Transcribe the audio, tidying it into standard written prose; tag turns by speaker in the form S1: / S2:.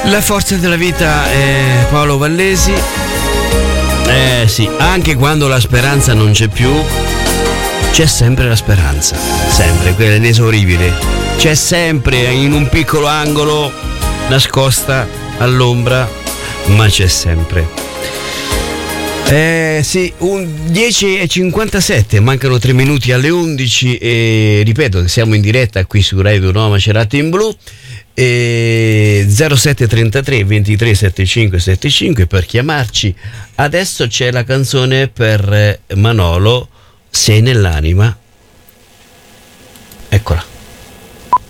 S1: La forza della vita è Paolo Vallesi. Sì, anche quando la speranza non c'è più, c'è sempre la speranza, sempre, quella inesauribile. C'è sempre in un piccolo angolo, nascosta all'ombra, ma c'è sempre. Sì, 10:57, mancano 3 minuti alle 11 e ripeto che siamo in diretta qui su Radio Nuova Macerata in Blu. 0733 23 75 75 per chiamarci. Adesso c'è la canzone per Manolo, Sei nell'anima. Eccola.